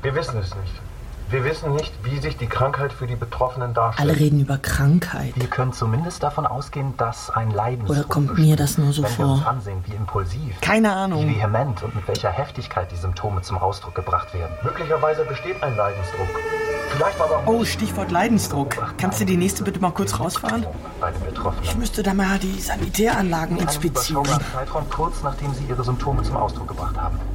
Wir wissen es nicht. Wir wissen nicht, wie sich die Krankheit für die Betroffenen darstellt. Alle reden über Krankheit. Wir können zumindest davon ausgehen, dass ein Leidensdruck Oder kommt mir das nur so wenn wir uns vor? ansehen, wie impulsiv, Keine wie Ahnung. vehement und mit welcher Heftigkeit die Symptome zum Ausdruck gebracht werden. Möglicherweise besteht ein Leidensdruck. Vielleicht aber auch Oh, Stichwort Leidensdruck. Kannst du die nächste bitte mal kurz rausfahren? Bei den Betroffenen. Ich müsste da mal die Sanitäranlagen Einen inspizieren. überschaubaren Zeitraum kurz nachdem sie ihre Symptome zum Ausdruck gebracht haben.